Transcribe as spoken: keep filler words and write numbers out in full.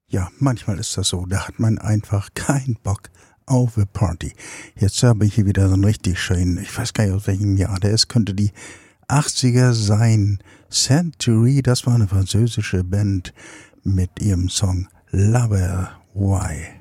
Ja, manchmal ist das so, da hat man einfach keinen Bock auf eine Party. Jetzt habe ich hier wieder so einen richtig schönen, ich weiß gar nicht aus welchem Jahr der ist, könnte die achtziger sein. Century, das war eine französische Band mit ihrem Song Lover Why.